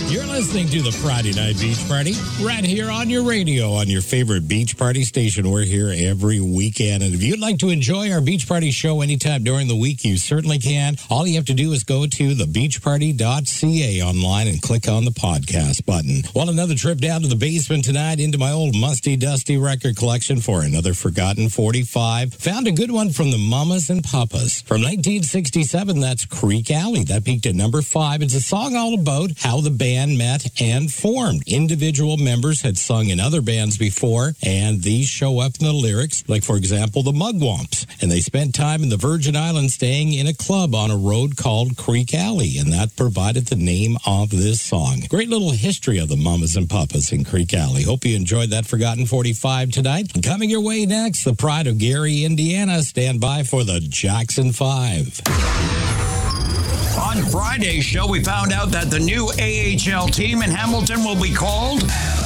You're listening to the Friday Night Beach Party right here on your radio on your favorite beach party station. We're here every weekend. And if you'd like to enjoy our beach party show anytime during the week, you certainly can. All you have to do is go to thebeachparty.ca online and click on the podcast button. Well, another trip down to the basement tonight into my old musty, dusty record collection for another forgotten 45. Found a good one from the Mamas and Papas. From 1967, that's Creek Alley. That peaked at number 5. It's a song all about how the band met and formed. Individual members had sung in other bands before, and these show up in the lyrics, like, for example, the Mugwumps. And they spent time in the Virgin Islands staying in a club on a road called Creek Alley, and that provided the name of this song. Great little history of the Mamas and Papas in Creek Alley. Hope you enjoyed that Forgotten 45 tonight. Coming your way next, the pride of Gary, Indiana. Stand by for the Jackson 5. On Friday's show, we found out that the new AHL team in Hamilton will be called